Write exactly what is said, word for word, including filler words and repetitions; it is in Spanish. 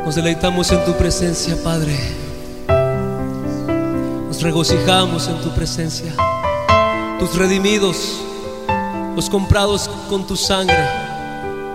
Nos deleitamos en tu presencia, Padre. Nos regocijamos en tu presencia. Tus redimidos, los comprados con tu sangre,